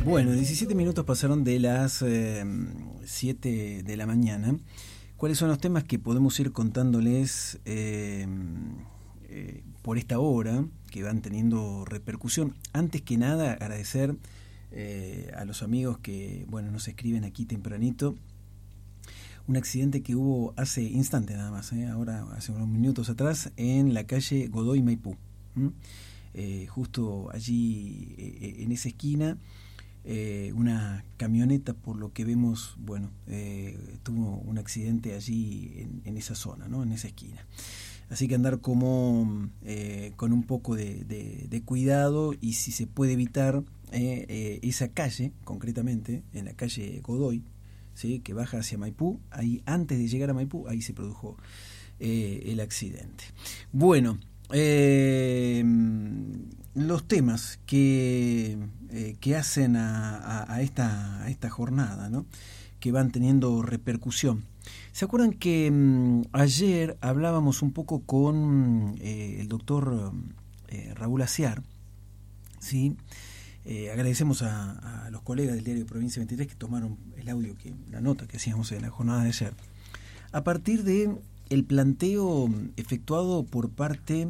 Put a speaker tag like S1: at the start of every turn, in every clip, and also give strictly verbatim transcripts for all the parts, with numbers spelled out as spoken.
S1: Bueno, diecisiete minutos pasaron de las eh, siete de la mañana. ¿Cuáles son los temas que podemos ir contándoles eh, eh, por esta hora, que van teniendo repercusión? Antes que nada, agradecer eh, a los amigos que bueno nos escriben aquí tempranito. Un accidente que hubo hace instantes nada más, ¿eh? ahora hace unos minutos atrás, en la calle Godoy Maipú. ¿Mm? Eh, justo allí, eh, en esa esquina, eh, una camioneta, por lo que vemos, bueno, eh, tuvo un accidente allí en, en esa zona, ¿no? En esa esquina. Así que andar como eh, con un poco de, de, de cuidado, y si se puede evitar eh, eh, esa calle, concretamente, en la calle Godoy, ¿sí? Que baja hacia Maipú, ahí antes de llegar a Maipú, ahí se produjo eh, el accidente. Bueno, eh, los temas que, eh, que hacen a, a, a, esta, a esta jornada, ¿no? Que van teniendo repercusión. ¿Se acuerdan que um, ayer hablábamos un poco con eh, el doctor eh, Raúl Aciar? ¿Sí? Eh, agradecemos a, a los colegas del diario Provincia veintitrés que tomaron el audio, que la nota que hacíamos en la jornada de ayer, a partir de el planteo efectuado por parte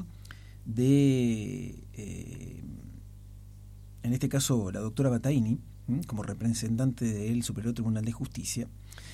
S1: de, eh, en este caso, la doctora Battaini, ¿eh? como representante del Superior Tribunal de Justicia,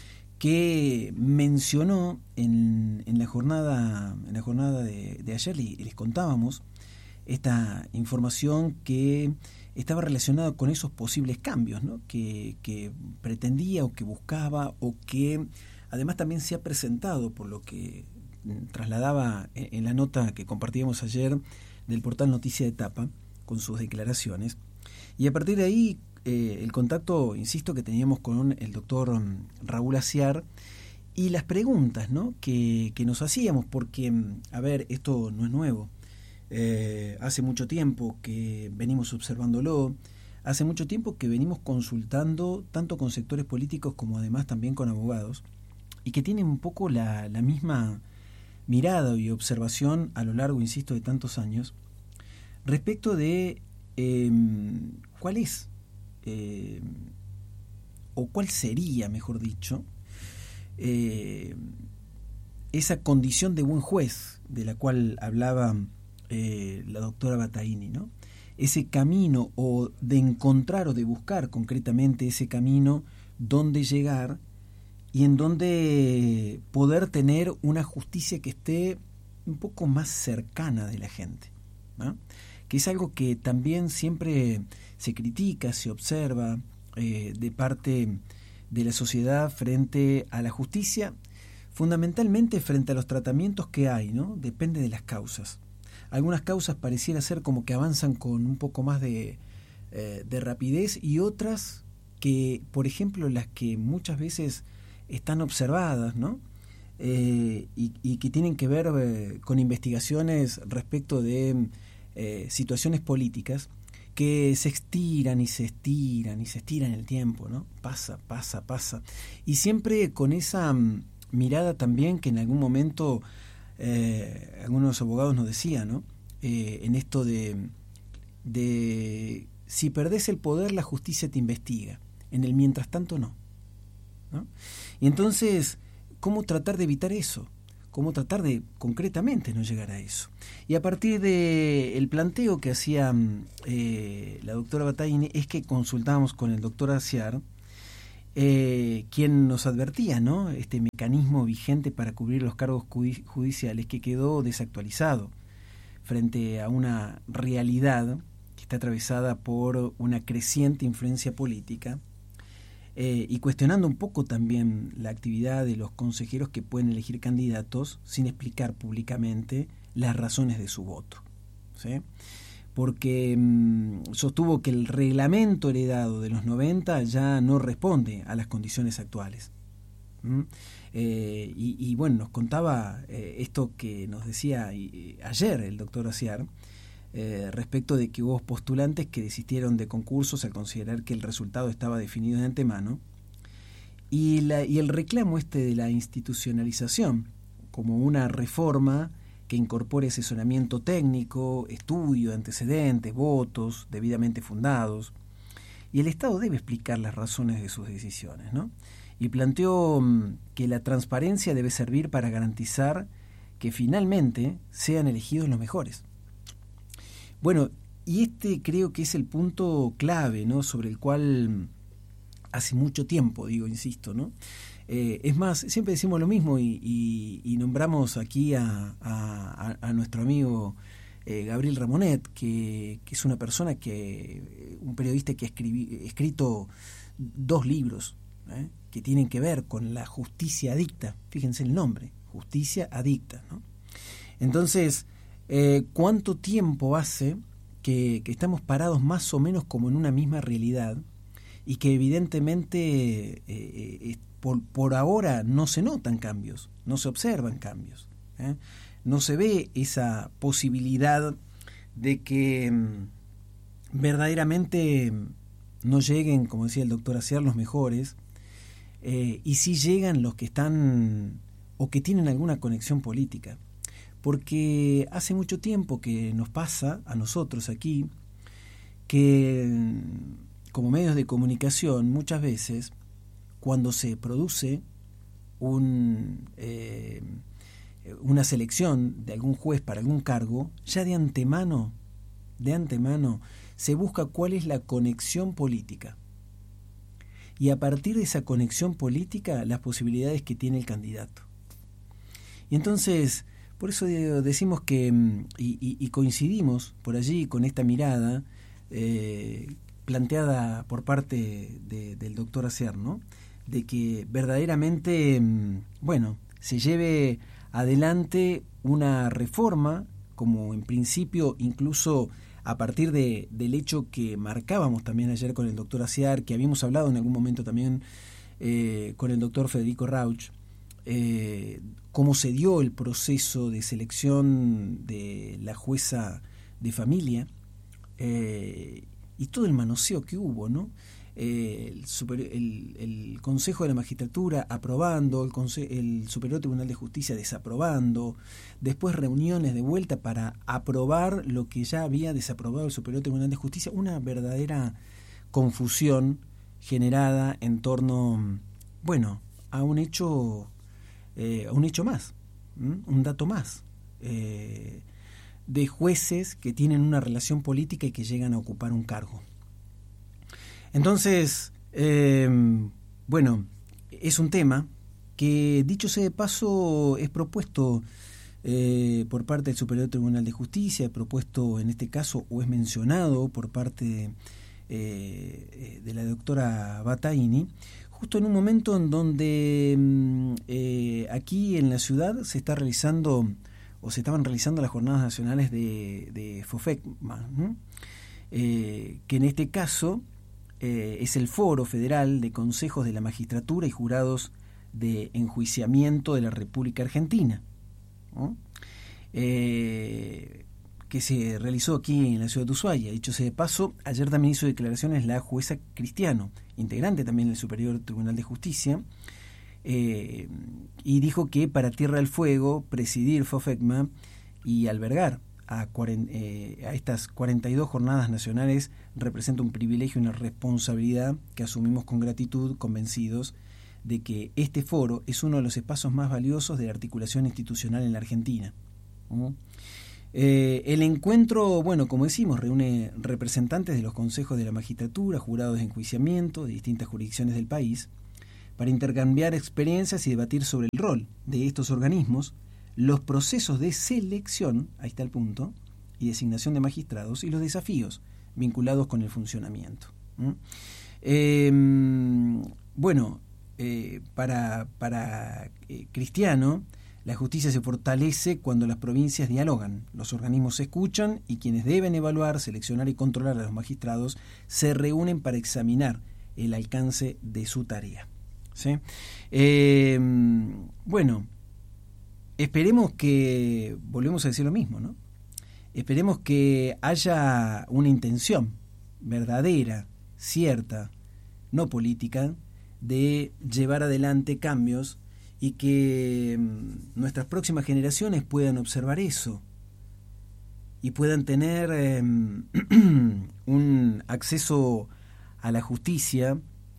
S1: que mencionó en, en la jornada, en la jornada de, de ayer, y les contábamos esta información que estaba relacionada con esos posibles cambios, ¿no? que, que pretendía o que buscaba, o que además también se ha presentado, por lo que trasladaba en la nota que compartíamos ayer del portal Noticia de Tapa, con sus declaraciones. Y a partir de ahí, eh, el contacto, insisto, que teníamos con el doctor Raúl Aciar, y las preguntas, ¿no? que, que nos hacíamos, porque, a ver, esto no es nuevo. Eh, hace mucho tiempo que venimos observándolo, hace mucho tiempo que venimos consultando tanto con sectores políticos como además también con abogados, y que tienen un poco la, la misma mirada y observación a lo largo, insisto, de tantos años, respecto de eh, cuál es, eh, o cuál sería, mejor dicho, eh, esa condición de buen juez de la cual hablaba Eh, la doctora Battaini, ¿no? Ese camino, o de encontrar o de buscar concretamente ese camino donde llegar y en donde poder tener una justicia que esté un poco más cercana de la gente, ¿no? Que es algo que también siempre se critica, se observa eh, de parte de la sociedad frente a la justicia, fundamentalmente frente a los tratamientos que hay, ¿no? Depende de las causas. Algunas causas pareciera ser como que avanzan con un poco más de, eh, de rapidez, y otras que, por ejemplo, las que muchas veces están observadas, ¿no? Eh, y, y que tienen que ver eh, con investigaciones respecto de eh, situaciones políticas que se estiran y se estiran y se estiran el tiempo, ¿no? Pasa, pasa, pasa. Y siempre con esa um, mirada también que en algún momento Eh, algunos abogados nos decían, ¿no? Eh, en esto de, de si perdés el poder, la justicia te investiga. En el mientras tanto, no. ¿No? Y entonces, ¿cómo tratar de evitar eso? ¿Cómo tratar de concretamente no llegar a eso? Y a partir del planteo que hacía eh, la doctora Battaini, es que consultábamos con el doctor Aciar, Eh, quien nos advertía, ¿no? Este mecanismo vigente para cubrir los cargos judiciales, que quedó desactualizado frente a una realidad que está atravesada por una creciente influencia política, eh, y cuestionando un poco también la actividad de los consejeros que pueden elegir candidatos sin explicar públicamente las razones de su voto, ¿sí? Porque mmm, sostuvo que el reglamento heredado de los noventa ya no responde a las condiciones actuales. ¿Mm? Eh, y, y bueno, nos contaba eh, esto que nos decía y, ayer el doctor Aciar, eh, respecto de que hubo postulantes que desistieron de concursos al considerar que el resultado estaba definido de antemano, y, la, y el reclamo este de la institucionalización como una reforma que incorpore asesoramiento técnico, estudio de antecedentes, votos debidamente fundados, y el Estado debe explicar las razones de sus decisiones, ¿no? Y planteó mmm, que la transparencia debe servir para garantizar que finalmente sean elegidos los mejores. Bueno, y este creo que es el punto clave, ¿no?, sobre el cual hace mucho tiempo, digo, insisto, ¿no? Eh, es más, siempre decimos lo mismo y, y, y nombramos aquí a, a, a nuestro amigo eh, Gabriel Ramonet, que, que es una persona que, un periodista que ha escribi, escrito dos libros, ¿eh?, que tienen que ver con la justicia adicta. Fíjense el nombre, justicia adicta, ¿no? Entonces, eh, ¿cuánto tiempo hace que, que estamos parados más o menos como en una misma realidad y que evidentemente eh, eh, por, por ahora no se notan cambios, no se observan cambios, ¿eh? No se ve esa posibilidad de que mmm, verdaderamente no lleguen, como decía el doctor Aciar, los mejores, eh, y sí llegan los que están o que tienen alguna conexión política. Porque hace mucho tiempo que nos pasa a nosotros aquí que como medios de comunicación muchas veces cuando se produce un, eh, una selección de algún juez para algún cargo, ya de antemano, de antemano se busca cuál es la conexión política. Y a partir de esa conexión política, las posibilidades que tiene el candidato. Y entonces, por eso decimos que, y, y, y coincidimos por allí con esta mirada eh, planteada por parte de, del doctor Aciar, ¿no?, de que verdaderamente, bueno, se lleve adelante una reforma, como en principio incluso a partir de, del hecho que marcábamos también ayer con el doctor Aciar, que habíamos hablado en algún momento también eh, con el doctor Federico Rauch, eh, cómo se dio el proceso de selección de la jueza de familia eh, y todo el manoseo que hubo, ¿no? Eh, el, super, el, el Consejo de la Magistratura aprobando, el, Conse- el Superior Tribunal de Justicia desaprobando, después reuniones de vuelta para aprobar lo que ya había desaprobado el Superior Tribunal de Justicia, una verdadera confusión generada en torno, bueno, a un hecho, eh, a un hecho más, ¿m? un dato más, eh, de jueces que tienen una relación política y que llegan a ocupar un cargo. Entonces, eh, bueno, es un tema que, dicho sea de paso, es propuesto eh, por parte del Superior Tribunal de Justicia, es propuesto en este caso o es mencionado por parte eh, de la doctora Battaini, justo en un momento en donde eh, aquí en la ciudad se está realizando o se estaban realizando las jornadas nacionales de, de FOFECMA, ¿no? eh, que en este caso Eh, es el Foro Federal de Consejos de la Magistratura y Jurados de Enjuiciamiento de la República Argentina, ¿no? eh, que se realizó aquí en la ciudad de Ushuaia. Dicho sea de paso, ayer también hizo declaraciones la jueza Cristiano, integrante también del Superior Tribunal de Justicia, eh, y dijo que para Tierra del Fuego presidir FOFECMA y albergar A, cuarenta, eh, a estas cuarenta y dos jornadas nacionales representa un privilegio y una responsabilidad que asumimos con gratitud, convencidos de que este foro es uno de los espacios más valiosos de la articulación institucional en la Argentina. ¿Mm? Eh, el encuentro, bueno, como decimos, reúne representantes de los consejos de la magistratura, jurados de enjuiciamiento de distintas jurisdicciones del país, para intercambiar experiencias y debatir sobre el rol de estos organismos, los procesos de selección, ahí está el punto, y designación de magistrados, y los desafíos vinculados con el funcionamiento. ¿Mm? Eh, bueno, eh, para, para eh, Cristiano, la justicia se fortalece cuando las provincias dialogan, los organismos se escuchan y quienes deben evaluar, seleccionar y controlar a los magistrados se reúnen para examinar el alcance de su tarea. ¿Sí? Eh, bueno, esperemos que, volvemos a decir lo mismo, ¿no? Esperemos que haya una intención verdadera, cierta, no política, de llevar adelante cambios y que nuestras próximas generaciones puedan observar eso y puedan tener eh, un acceso a la justicia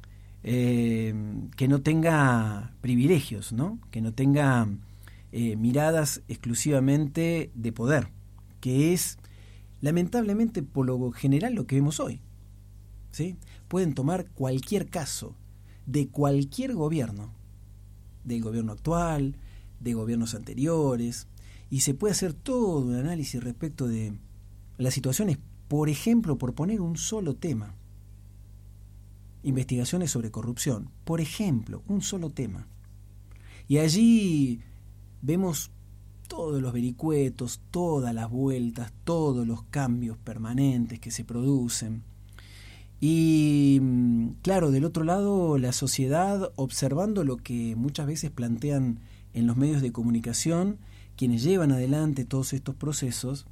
S1: eh, que no tenga privilegios, ¿no? Que no tenga eh, miradas exclusivamente de poder, que es lamentablemente por lo general lo que vemos hoy, ¿sí? Pueden tomar cualquier caso de cualquier gobierno, del gobierno actual, de gobiernos anteriores, y se puede hacer todo un análisis respecto de las situaciones, por ejemplo, por poner un solo tema, investigaciones sobre corrupción, por ejemplo, un solo tema. Y allí vemos todos los vericuetos, todas las vueltas, todos los cambios permanentes que se producen. Y claro, del otro lado, la sociedad observando lo que muchas veces plantean en los medios de comunicación quienes llevan adelante todos estos procesos,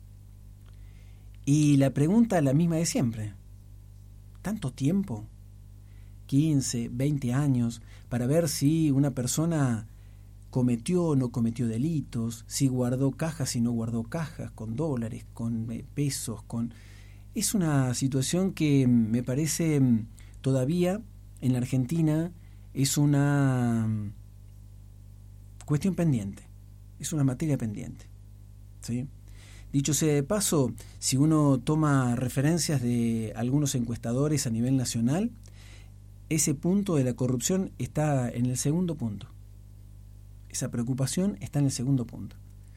S1: y la pregunta es la misma de siempre. ¿Tanto tiempo? quince, veinte años para ver si una persona cometió o no cometió delitos, si guardó cajas, si no guardó cajas, con dólares, con pesos, con... Es una situación que me parece todavía en la Argentina es una cuestión pendiente, es una materia pendiente, ¿sí? Dicho sea de paso, si uno toma referencias de algunos encuestadores a nivel nacional, ese punto de la corrupción está en el segundo punto. Esa preocupación está en el segundo punto.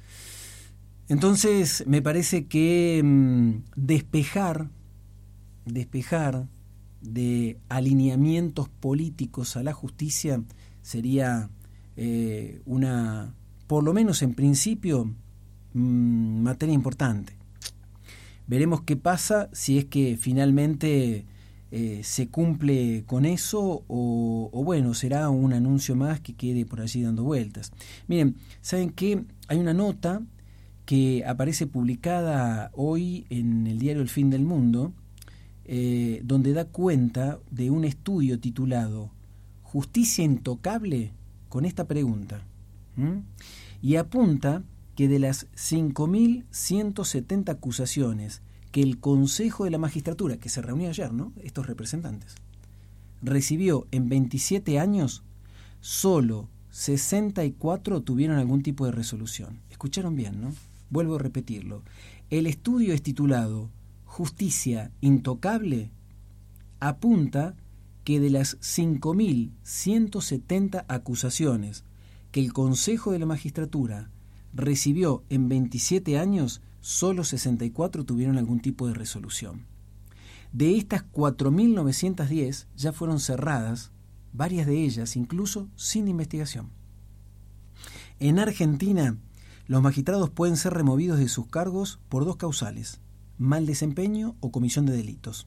S1: Entonces, me parece que mmm, despejar, despejar de alineamientos políticos a la justicia sería eh, una, por lo menos en principio, mmm, materia importante. Veremos qué pasa si es que finalmente eh, se cumple con eso o, o bueno, será un anuncio más que quede por allí dando vueltas. Miren, ¿saben qué? Hay una nota que aparece publicada hoy en el diario El Fin del Mundo, eh, donde da cuenta de un estudio titulado ¿Justicia intocable? Con esta pregunta. ¿Mm? Y apunta que de las cinco mil ciento setenta acusaciones que el Consejo de la Magistratura, que se reunió ayer, ¿no?, estos representantes, recibió en veintisiete años, solo sesenta y cuatro tuvieron algún tipo de resolución. Escucharon bien, ¿no? Vuelvo a repetirlo. El estudio es titulado Justicia intocable, apunta que de las cinco mil ciento setenta acusaciones que el Consejo de la Magistratura recibió en veintisiete años, solo sesenta y cuatro tuvieron algún tipo de resolución. De estas cuatro mil novecientas diez ya fueron cerradas, varias de ellas incluso sin investigación. En Argentina, los magistrados pueden ser removidos de sus cargos por dos causales: mal desempeño o comisión de delitos.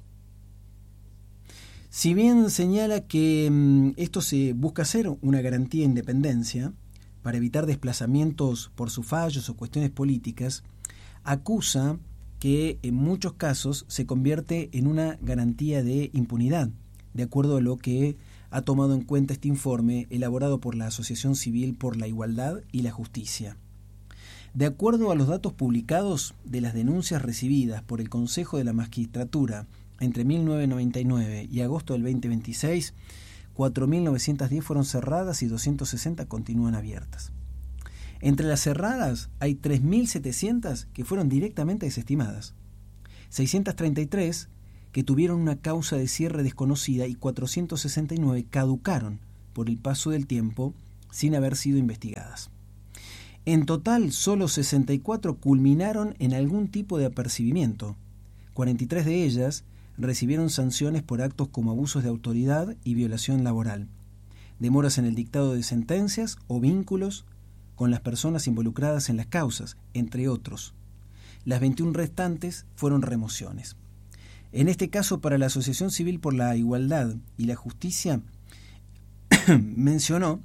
S1: Si bien señala que mmm, esto se busca hacer una garantía de independencia para evitar desplazamientos por sus fallos o cuestiones políticas, acusa que en muchos casos se convierte en una garantía de impunidad, de acuerdo a lo que ha tomado en cuenta este informe elaborado por la Asociación Civil por la Igualdad y la Justicia. De acuerdo a los datos publicados de las denuncias recibidas por el Consejo de la Magistratura entre mil novecientos noventa y nueve y agosto del veinte veintiséis, cuatro mil novecientas diez fueron cerradas y doscientas sesenta continúan abiertas. Entre las cerradas hay tres mil setecientas que fueron directamente desestimadas, seiscientas treinta y tres que tuvieron una causa de cierre desconocida y cuatrocientas sesenta y nueve caducaron por el paso del tiempo sin haber sido investigadas. En total, solo sesenta y cuatro culminaron en algún tipo de apercibimiento. cuarenta y tres de ellas recibieron sanciones por actos como abusos de autoridad y violación laboral, demoras en el dictado de sentencias o vínculos con las personas involucradas en las causas, entre otros. Las veintiuna restantes fueron remociones. En este caso, para la Asociación Civil por la Igualdad y la Justicia, mencionó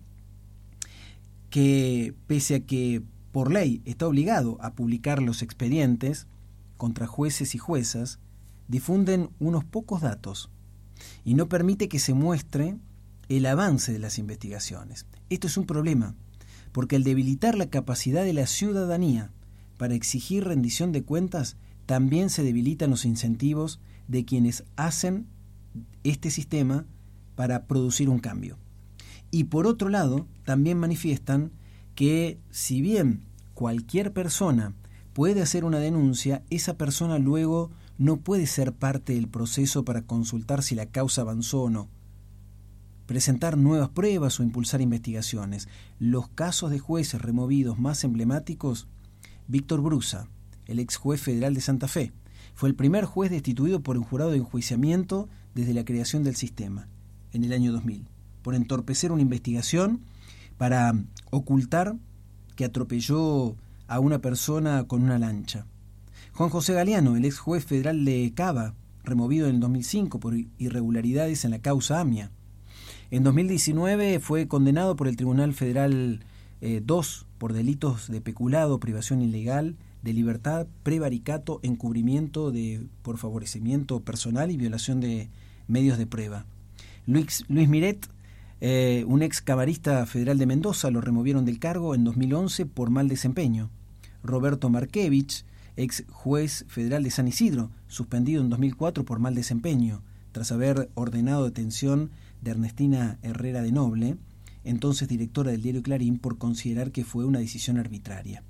S1: que pese a que por ley está obligado a publicar los expedientes contra jueces y juezas, difunden unos pocos datos y no permite que se muestre el avance de las investigaciones. Esto es un problema, porque al debilitar la capacidad de la ciudadanía para exigir rendición de cuentas, también se debilitan los incentivos de quienes hacen este sistema para producir un cambio. Y por otro lado, también manifiestan que si bien cualquier persona puede hacer una denuncia, esa persona luego no puede ser parte del proceso para consultar si la causa avanzó o no, presentar nuevas pruebas o impulsar investigaciones. Los casos de jueces removidos más emblemáticos: Víctor Brusa, el ex juez federal de Santa Fe, fue el primer juez destituido por un jurado de enjuiciamiento desde la creación del sistema, en el año dos mil, por entorpecer una investigación para ocultar que atropelló a una persona con una lancha. Juan José Galeano, el ex juez federal de Cava, removido en el dos mil cinco por irregularidades en la causa AMIA. En dos mil diecinueve fue condenado por el Tribunal Federal eh, dos por delitos de peculado, privación ilegal de libertad, prevaricato, encubrimiento de por favorecimiento personal y violación de medios de prueba. Luis, Luis Miret, eh, un ex camarista federal de Mendoza, lo removieron del cargo en dos mil once por mal desempeño. Roberto Markevich, ex juez federal de San Isidro, suspendido en dos mil cuatro por mal desempeño, tras haber ordenado detención de Ernestina Herrera de Noble, entonces directora del diario Clarín, por considerar que fue una decisión arbitraria.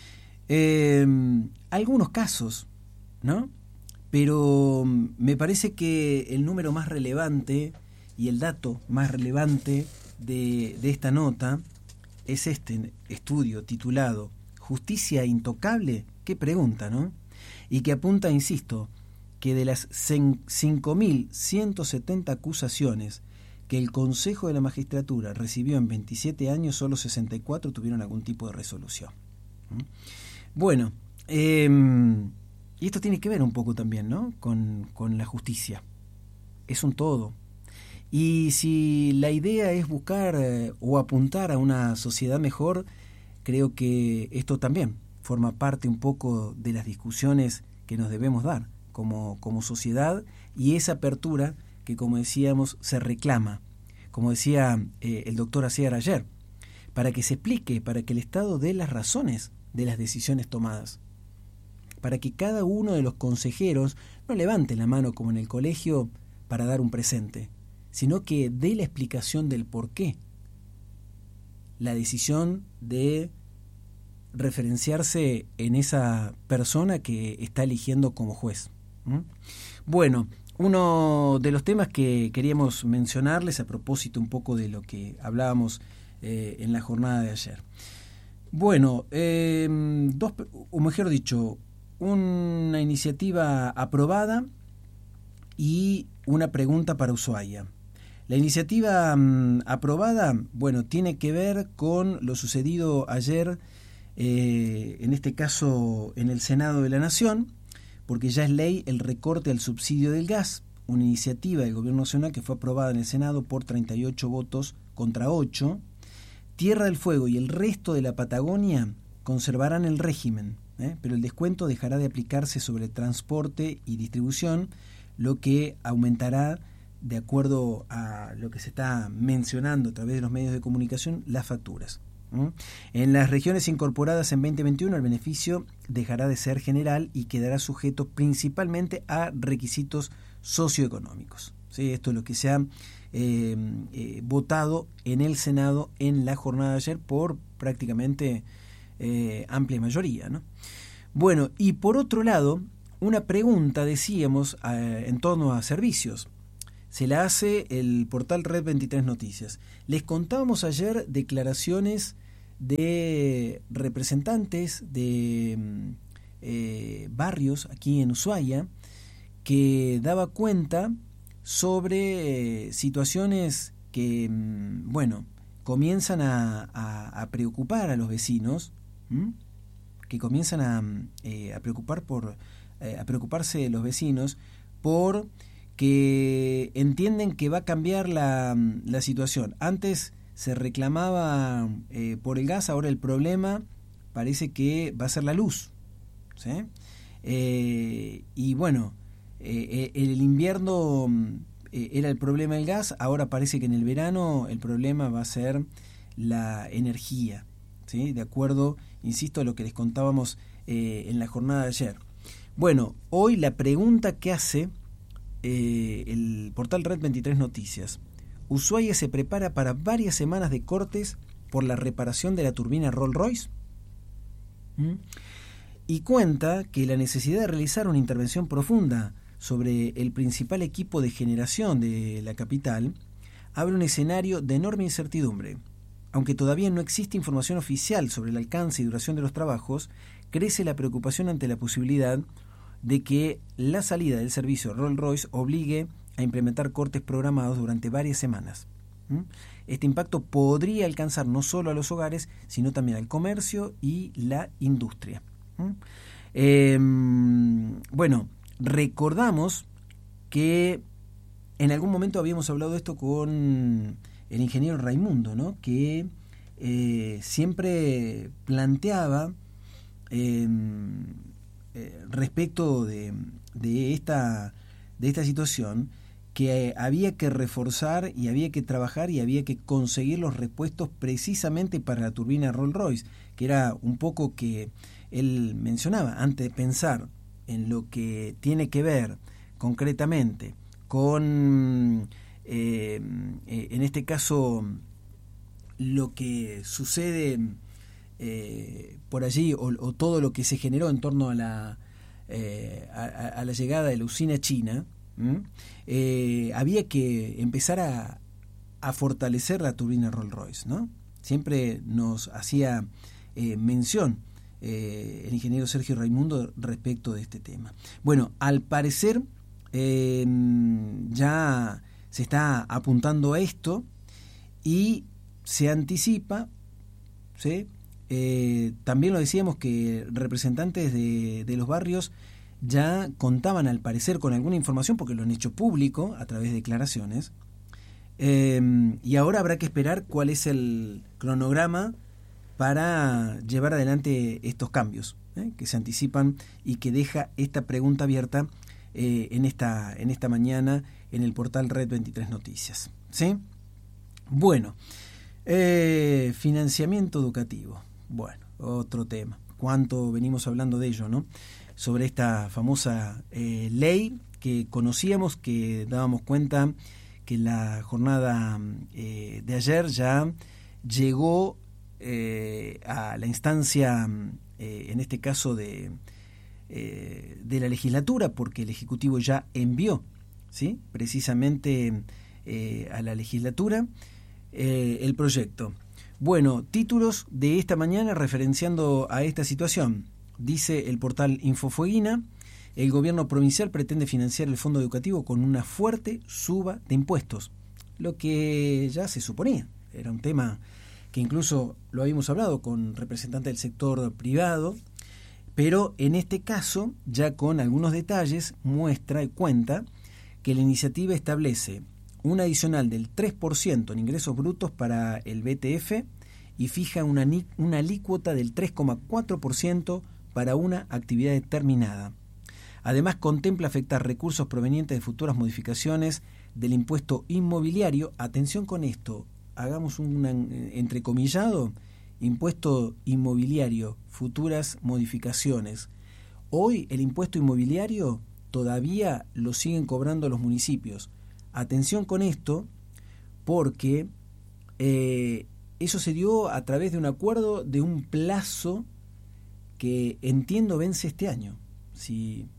S1: Eh, algunos casos, ¿no? Pero me parece que el número más relevante y el dato más relevante de, de esta nota es este estudio titulado ¿Justicia intocable? ¿Qué pregunta, no? Y que apunta, insisto, que de las cinco mil ciento setenta acusaciones que el Consejo de la Magistratura recibió en veintisiete años, solo sesenta y cuatro tuvieron algún tipo de resolución. ¿Mm? Bueno, eh, y esto tiene que ver un poco también, ¿no? Con, con la justicia. Es un todo. Y si la idea es buscar eh, o apuntar a una sociedad mejor, creo que esto también forma parte un poco de las discusiones que nos debemos dar como, como sociedad, y esa apertura que, como decíamos, se reclama, como decía eh, el doctor Aciar ayer, para que se explique, para que el Estado dé las razones de las decisiones tomadas, para que cada uno de los consejeros no levante la mano como en el colegio para dar un presente, sino que dé la explicación del por qué la decisión de referenciarse en esa persona que está eligiendo como juez. ¿Mm? Bueno, uno de los temas que queríamos mencionarles a propósito un poco de lo que hablábamos eh, en la jornada de ayer. Bueno, eh, dos, o mejor dicho, una iniciativa aprobada y una pregunta para Ushuaia. La iniciativa um, aprobada, bueno, tiene que ver con lo sucedido ayer, eh, en este caso en el Senado de la Nación, porque ya es ley el recorte al subsidio del gas, una iniciativa del Gobierno Nacional que fue aprobada en el Senado por treinta y ocho votos contra ocho. Tierra del Fuego y el resto de la Patagonia conservarán el régimen, ¿eh? pero el descuento dejará de aplicarse sobre el transporte y distribución, lo que aumentará, de acuerdo a lo que se está mencionando a través de los medios de comunicación, las facturas. ¿Mm? En las regiones incorporadas en veinte veintiuno el beneficio dejará de ser general y quedará sujeto principalmente a requisitos socioeconómicos. ¿Sí? Esto es lo que se ha eh, eh, votado en el Senado en la jornada de ayer por prácticamente eh, amplia mayoría, ¿no? Bueno, y por otro lado, una pregunta, decíamos, eh, en torno a servicios. Se la hace el portal Red veintitrés Noticias. Les contábamos ayer declaraciones de representantes de eh, barrios aquí en Ushuaia que daba cuenta sobre eh, situaciones que, bueno, comienzan a, a, a preocupar a los vecinos, ¿m? que comienzan a, eh, a preocupar por eh, a preocuparse los vecinos por que entienden que va a cambiar la, la situación. Antes se reclamaba eh, por el gas, ahora el problema parece que va a ser la luz, ¿sí? Eh, y bueno, eh, el invierno eh, era el problema del gas, ahora parece que en el verano el problema va a ser la energía, ¿sí? De acuerdo, insisto, a lo que les contábamos eh, en la jornada de ayer. Bueno, hoy la pregunta que hace eh, el portal Red veintitrés Noticias. Ushuaia se prepara para varias semanas de cortes por la reparación de la turbina Rolls-Royce. ¿Mm? Y cuenta que la necesidad de realizar una intervención profunda sobre el principal equipo de generación de la capital abre un escenario de enorme incertidumbre. Aunque todavía no existe información oficial sobre el alcance y duración de los trabajos, crece la preocupación ante la posibilidad de que la salida del servicio Rolls-Royce obligue a implementar cortes programados durante varias semanas. ¿Mm? Este impacto podría alcanzar no solo a los hogares, sino también al comercio y la industria. ¿Mm? Eh, bueno, recordamos que en algún momento habíamos hablado de esto con el ingeniero Raimundo, ¿no? Que eh, siempre planteaba eh, eh, respecto de, de, esta, de esta situación que eh, había que reforzar y había que trabajar y había que conseguir los repuestos precisamente para la turbina Rolls-Royce, que era un poco que él mencionaba, antes de pensar en lo que tiene que ver concretamente con, eh, eh, en este caso, lo que sucede eh, por allí o, o todo lo que se generó en torno a la, eh, a, a la llegada de la usina china, eh, había que empezar a, a fortalecer la turbina Rolls-Royce, ¿no? Siempre nos hacía eh, mención eh, el ingeniero Sergio Raimundo respecto de este tema. Bueno, al parecer eh, ya se está apuntando a esto y se anticipa, ¿sí? Eh, también lo decíamos que representantes de, de los barrios ya contaban al parecer con alguna información porque lo han hecho público a través de declaraciones, eh, y ahora habrá que esperar cuál es el cronograma para llevar adelante estos cambios ¿eh? que se anticipan y que deja esta pregunta abierta eh, en esta en esta mañana en el portal Red veintitrés Noticias. ¿Sí? Bueno, eh, financiamiento educativo. Bueno, otro tema. ¿Cuánto venimos hablando de ello, no? Sobre esta famosa eh, ley que conocíamos, que dábamos cuenta que la jornada eh, de ayer ya llegó eh, a la instancia, eh, en este caso de, eh, de la legislatura, porque el Ejecutivo ya envió, ¿sí? precisamente eh, a la legislatura eh, el proyecto. Bueno, títulos de esta mañana referenciando a esta situación. Dice el portal Infofueguina: el gobierno provincial pretende financiar el fondo educativo con una fuerte suba de impuestos. Lo que ya se suponía. Era un tema que incluso lo habíamos hablado con representantes del sector privado, pero en este caso, ya con algunos detalles, muestra y cuenta que la iniciativa establece un adicional del tres por ciento en ingresos brutos para el B T F y fija una, una alícuota del tres coma cuatro por ciento para una actividad determinada. Además, contempla afectar recursos provenientes de futuras modificaciones del impuesto inmobiliario. Atención con esto, hagamos un entrecomillado: impuesto inmobiliario, futuras modificaciones. Hoy el impuesto inmobiliario todavía lo siguen cobrando los municipios. Atención con esto, porque eh, eso se dio a través de un acuerdo de un plazo que entiendo vence este año. Si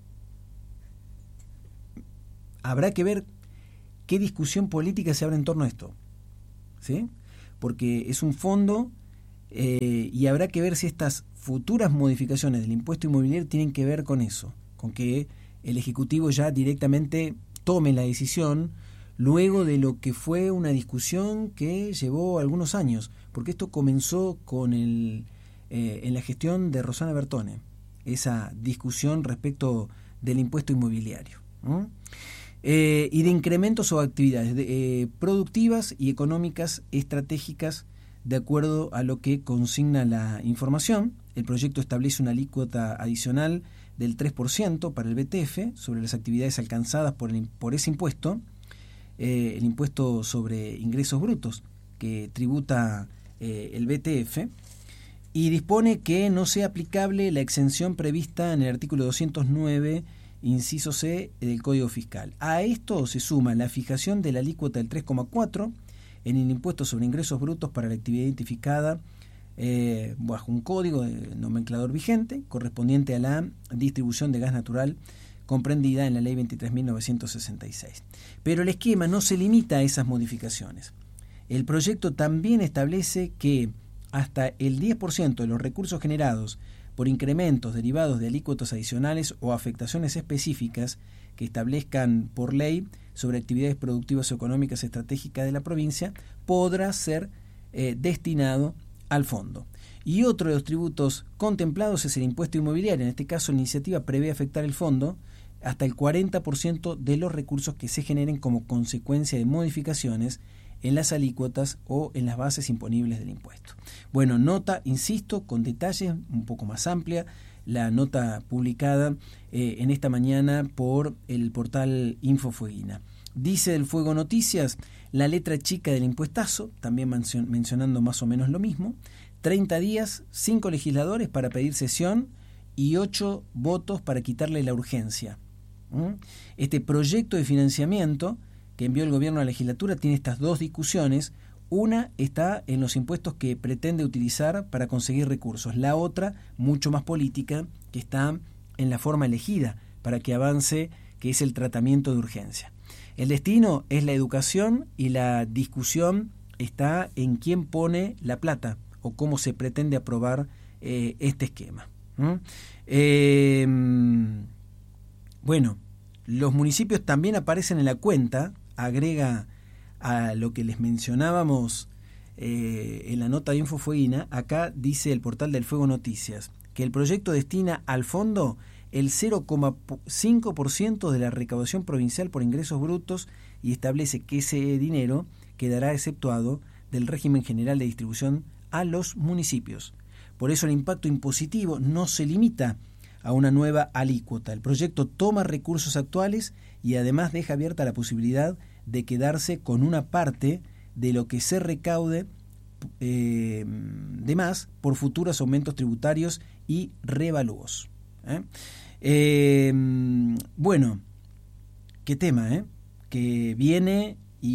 S1: habrá que ver qué discusión política se abre en torno a esto, ¿sí? Porque es un fondo eh, y habrá que ver si estas futuras modificaciones del impuesto inmobiliario tienen que ver con eso, con que el Ejecutivo ya directamente tome la decisión luego de lo que fue una discusión que llevó algunos años, porque esto comenzó con el eh, en la gestión de Rosana Bertone, esa discusión respecto del impuesto inmobiliario, ¿no? Eh, y de incrementos o actividades de, eh, productivas y económicas estratégicas de acuerdo a lo que consigna la información. El proyecto establece una alícuota adicional del tres por ciento para el B T F sobre las actividades alcanzadas por, el, por ese impuesto, eh, el impuesto sobre ingresos brutos que tributa eh, el B T F, y dispone que no sea aplicable la exención prevista en el artículo doscientos nueve inciso C del Código Fiscal. A esto se suma la fijación de la alícuota del tres coma cuatro en el impuesto sobre ingresos brutos para la actividad identificada eh, bajo un código de nomenclador vigente correspondiente a la distribución de gas natural comprendida en la Ley veintitrés mil novecientos sesenta y seis. Pero el esquema no se limita a esas modificaciones. El proyecto también establece que hasta el diez por ciento de los recursos generados por incrementos derivados de alícuotas adicionales o afectaciones específicas que establezcan por ley sobre actividades productivas o económicas estratégicas de la provincia podrá ser eh, destinado al fondo. Y otro de los tributos contemplados es el impuesto inmobiliario. En este caso, la iniciativa prevé afectar el fondo hasta el cuarenta por ciento de los recursos que se generen como consecuencia de modificaciones en las alícuotas o en las bases imponibles del impuesto. Bueno, nota, insisto, con detalles un poco más amplia, la nota publicada eh, en esta mañana por el portal Infofueguina. Dice del Fuego Noticias, la letra chica del impuestazo, también mencio- mencionando más o menos lo mismo, treinta días, cinco legisladores para pedir sesión y ocho votos para quitarle la urgencia. ¿Mm? Este proyecto de financiamiento que envió el gobierno a la legislatura tiene estas dos discusiones. Una está en los impuestos que pretende utilizar para conseguir recursos. La otra, mucho más política, que está en la forma elegida para que avance, que es el tratamiento de urgencia. El destino es la educación y la discusión está en quién pone la plata o cómo se pretende aprobar eh, este esquema. ¿Mm? Eh, bueno, los municipios también aparecen en la cuenta, agrega a lo que les mencionábamos eh, en la nota de Infofueguina. Acá dice el portal del Fuego Noticias que el proyecto destina al fondo el cero coma cinco por ciento de la recaudación provincial por ingresos brutos y establece que ese dinero quedará exceptuado del régimen general de distribución a los municipios. Por eso el impacto impositivo no se limita a una nueva alícuota. El proyecto toma recursos actuales y además deja abierta la posibilidad de quedarse con una parte de lo que se recaude eh, de más por futuros aumentos tributarios y revalúos. ¿eh? Eh, bueno, qué tema, ¿eh? que viene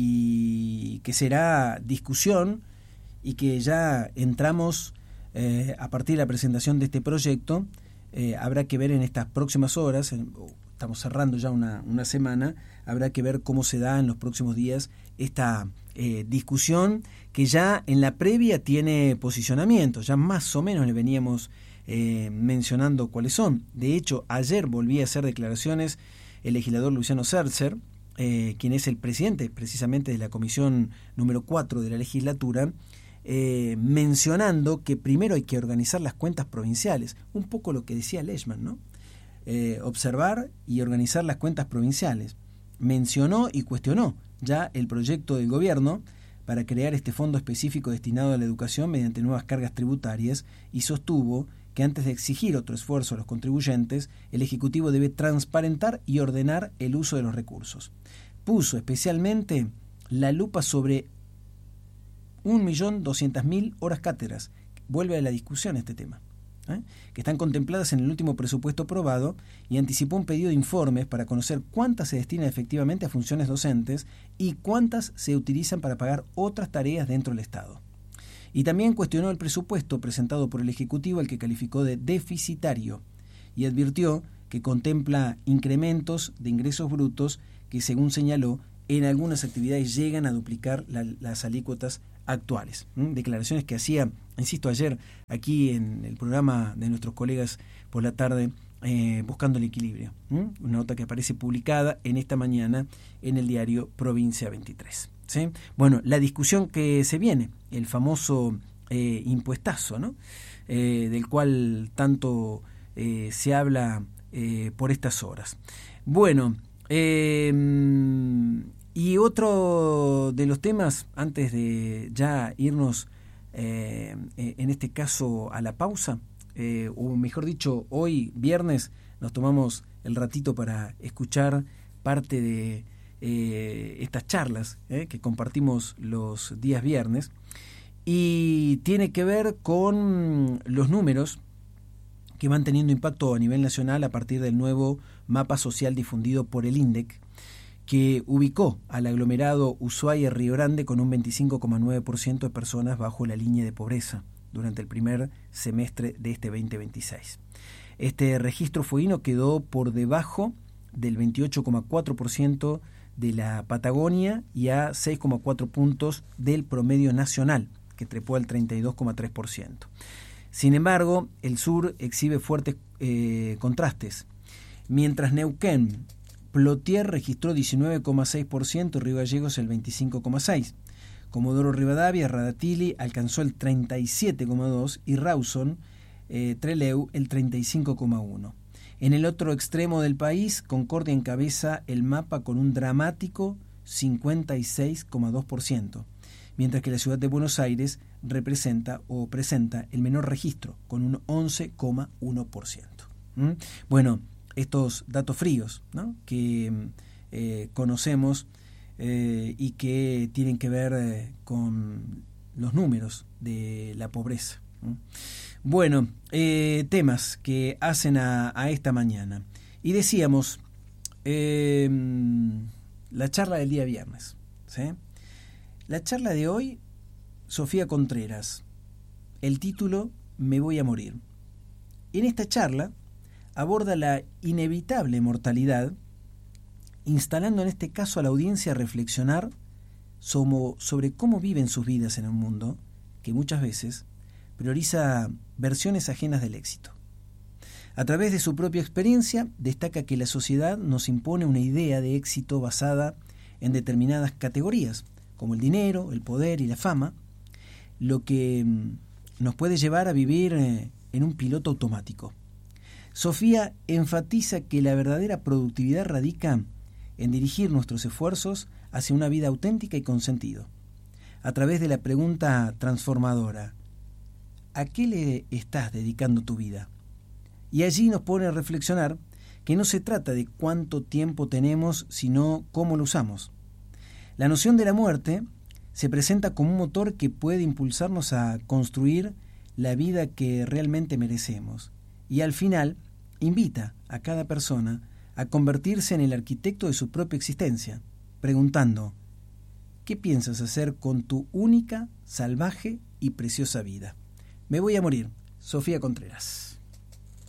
S1: y que será discusión y que ya entramos eh, a partir de la presentación de este proyecto. Eh, habrá que ver en estas próximas horas, en, estamos cerrando ya una, una semana, habrá que ver cómo se da en los próximos días esta eh, discusión que ya en la previa tiene posicionamiento, ya más o menos le veníamos eh, mencionando cuáles son. De hecho, ayer volví a hacer declaraciones el legislador Luciano Cercer, eh, quien es el presidente precisamente de la comisión número cuatro de la legislatura, Eh, mencionando que primero hay que organizar las cuentas provinciales, un poco lo que decía Lechman, ¿no? Eh, observar y organizar las cuentas provinciales. Mencionó y cuestionó ya el proyecto del gobierno para crear este fondo específico destinado a la educación mediante nuevas cargas tributarias y sostuvo que antes de exigir otro esfuerzo a los contribuyentes, el Ejecutivo debe transparentar y ordenar el uso de los recursos. Puso especialmente la lupa sobre un millón doscientas mil horas cátedras. Vuelve a la discusión este tema, ¿eh? que están contempladas en el último presupuesto aprobado, y anticipó un pedido de informes para conocer cuántas se destinan efectivamente a funciones docentes y cuántas se utilizan para pagar otras tareas dentro del Estado. Y también cuestionó el presupuesto presentado por el Ejecutivo, al que calificó de deficitario, y advirtió que contempla incrementos de ingresos brutos que, según señaló, en algunas actividades llegan a duplicar la, las alícuotas actuales. ¿Mm? Declaraciones que hacía, insisto, ayer aquí en el programa de nuestros colegas por la tarde, eh, Buscando el Equilibrio. ¿Mm? Una nota que aparece publicada en esta mañana en el diario Provincia veintitrés. ¿Sí? Bueno, la discusión que se viene, el famoso eh, impuestazo, ¿no? eh, del cual tanto eh, se habla eh, por estas horas. Bueno, eh, y otro de los temas, antes de ya irnos eh, en este caso a la pausa, eh, o mejor dicho, hoy viernes nos tomamos el ratito para escuchar parte de eh, estas charlas eh, que compartimos los días viernes, y tiene que ver con los números que van teniendo impacto a nivel nacional a partir del nuevo mapa social difundido por el INDEC, que ubicó al aglomerado Ushuaia-Río Grande con un veinticinco coma nueve por ciento de personas bajo la línea de pobreza durante el primer semestre de este veinte veintiséis. Este registro fueguino quedó por debajo del veintiocho coma cuatro por ciento de la Patagonia y a seis coma cuatro puntos del promedio nacional, que trepó al treinta y dos coma tres por ciento. Sin embargo, el sur exhibe fuertes eh, contrastes. Mientras Neuquén, Plotier registró diecinueve coma seis por ciento y Río Gallegos el veinticinco coma seis por ciento. Comodoro Rivadavia, Radatili alcanzó el treinta y siete coma dos por ciento y Rawson, eh, Trelew, el treinta y cinco coma uno por ciento. En el otro extremo del país, Concordia encabeza el mapa con un dramático cincuenta y seis coma dos por ciento, mientras que la ciudad de Buenos Aires representa o presenta el menor registro, con un once coma uno por ciento. ¿Mm? Bueno, estos datos fríos, ¿no?, que eh, conocemos eh, y que tienen que ver eh, con los números de la pobreza. ¿Mm? Bueno, eh, temas que hacen a, a esta mañana. Y decíamos, eh, la charla del día viernes, ¿sí? La charla de hoy, Sofía Contreras, el título Me voy a morir. En esta charla aborda la inevitable mortalidad, instalando en este caso a la audiencia a reflexionar sobre, sobre cómo viven sus vidas en un mundo que muchas veces prioriza versiones ajenas del éxito. A través de su propia experiencia, destaca que la sociedad nos impone una idea de éxito basada en determinadas categorías, como el dinero, el poder y la fama, lo que nos puede llevar a vivir en un piloto automático. Sofía enfatiza que la verdadera productividad radica en dirigir nuestros esfuerzos hacia una vida auténtica y con sentido, a través de la pregunta transformadora: ¿a qué le estás dedicando tu vida? Y allí nos pone a reflexionar que no se trata de cuánto tiempo tenemos, sino cómo lo usamos. La noción de la muerte se presenta como un motor que puede impulsarnos a construir la vida que realmente merecemos, y al final invita a cada persona a convertirse en el arquitecto de su propia existencia, preguntando: ¿qué piensas hacer con tu única, salvaje y preciosa vida? Me voy a morir. Sofía Contreras.